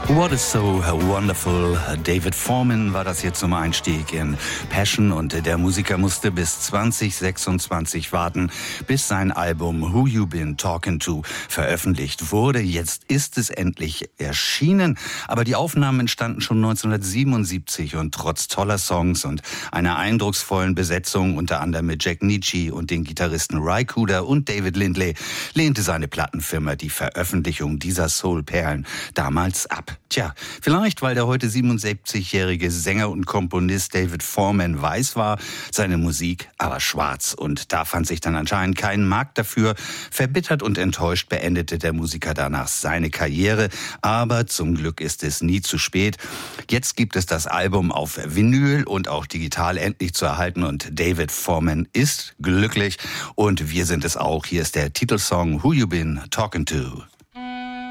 What is so wonderful? David Foreman war das jetzt zum Einstieg in Passion und der Musiker musste bis 2026 warten, bis sein Album Who You Been Talking To veröffentlicht wurde. Jetzt ist es endlich erschienen, aber die Aufnahmen entstanden schon 1977 und trotz toller Songs und einer eindrucksvollen Besetzung, unter anderem mit Jack Nitzsche und den Gitarristen Ry Cooder und David Lindley, lehnte seine Plattenfirma die Veröffentlichung dieser Soulperlen damals ab. Tja, vielleicht weil der heute 77-jährige Sänger und Komponist David Foreman weiß war, seine Musik aber schwarz. Und da fand sich dann anscheinend kein Markt dafür. Verbittert und enttäuscht beendete der Musiker danach seine Karriere. Aber zum Glück ist es nie zu spät. Jetzt gibt es das Album auf Vinyl und auch digital endlich zu erhalten. Und David Foreman ist glücklich. Und wir sind es auch. Hier ist der Titelsong Who You Been Talking To.